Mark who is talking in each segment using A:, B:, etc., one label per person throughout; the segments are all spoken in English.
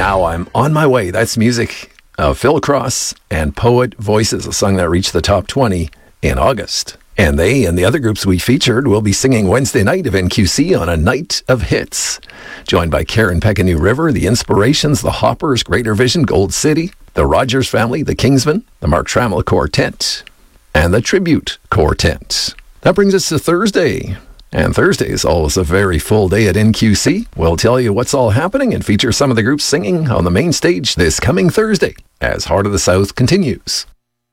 A: Now I'm on my way. That's music of Phil Cross and Poet Voices, a song that reached the top 20 in August. And they and the other groups we featured will be singing Wednesday night of NQC on a night of hits. Joined by Karen Peck and New River, The Inspirations, The Hoppers, Greater Vision, Gold City, The Rogers Family, The Kingsmen, The Mark Trammell Quartet, and The Tribute Quartet. That brings us to Thursday. And Thursday is always a very full day at NQC. We'll tell you what's all happening and feature some of the groups singing on the main stage this coming Thursday as Heart of the South continues.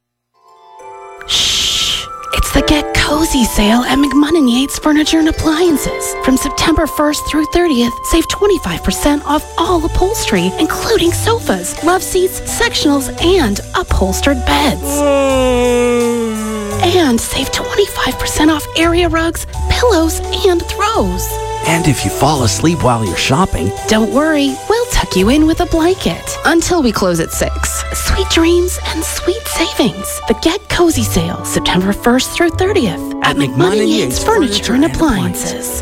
B: Shh! It's the Get Cozy sale at McMunnin Yates Furniture and Appliances. From September 1st through 30th, save 25% off all upholstery, including sofas, love seats, sectionals, and upholstered beds. And save 25% off area rugs, pillows, and throws.
C: And if you fall asleep while you're shopping,
B: don't worry, we'll tuck you in with a blanket until we close at 6. Sweet dreams and sweet savings. The Get Cozy sale, September 1st through 30th at McMunnin Yates Furniture and Appliances.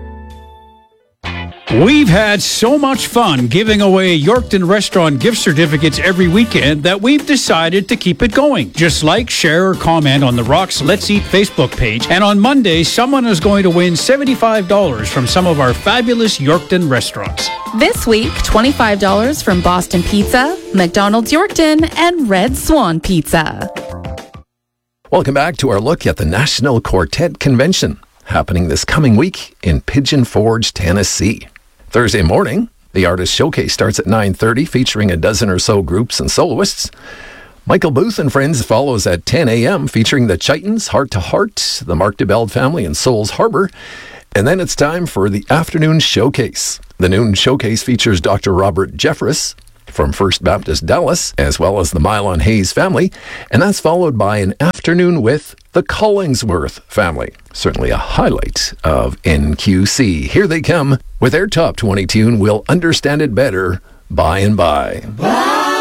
D: We've had so much fun giving away Yorkton Restaurant gift certificates every weekend that we've decided to keep it going. Just like, share, or comment on the Rocks Let's Eat Facebook page. And on Monday, someone is going to win $75 from some of our fabulous Yorkton restaurants.
E: This week, $25 from Boston Pizza, McDonald's Yorkton, and Red Swan Pizza.
A: Welcome back to our look at the National Quartet Convention, happening this coming week in Pigeon Forge, Tennessee. Thursday morning, the Artist Showcase starts at 9:30, featuring a dozen or so groups and soloists. Michael Booth and Friends follows at 10 a.m., featuring the Chitons, Heart to Heart, the Mark DeBelde Family, and Souls Harbor. And then it's time for the Afternoon Showcase. The Noon Showcase features Dr. Robert Jeffress from First Baptist Dallas, as well as the Mylon Hayes family, and that's followed by an afternoon with the Collingsworth family. Certainly a highlight of NQC. Here they come with their top 20 tune, We'll Understand It Better by and by.